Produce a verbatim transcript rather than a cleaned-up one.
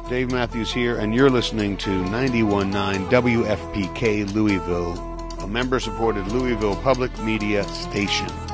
Dave Matthews here, and you're listening to ninety-one point nine W F P K Louisville, a member-supported Louisville public media station.